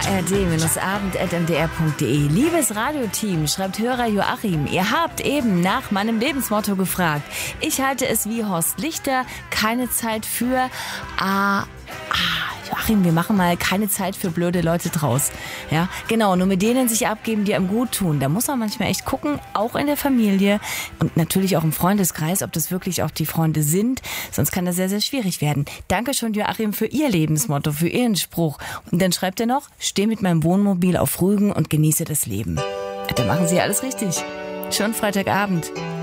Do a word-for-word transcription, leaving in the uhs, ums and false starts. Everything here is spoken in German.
r d abend punkt m d r punkt d e. Liebes Radioteam, schreibt Hörer Joachim, ihr habt eben nach meinem Lebensmotto gefragt. Ich halte es wie Horst Lichter, keine Zeit für... Ah, ah, Joachim, wir machen mal keine Zeit für blöde Leute draus. Ja, genau, nur mit denen sich abgeben, die einem gut tun. Da muss man manchmal echt gucken, auch in der Familie und natürlich auch im Freundeskreis, ob das wirklich auch die Freunde sind. Sonst kann das sehr, sehr schwierig werden. Danke schon, Joachim, für Ihr Lebensmotto, für Ihren Spruch. Und dann schreibt er noch, steh mit meinem Wohnmobil auf Rügen und genieße das Leben. Da machen Sie alles richtig. Schon Freitagabend.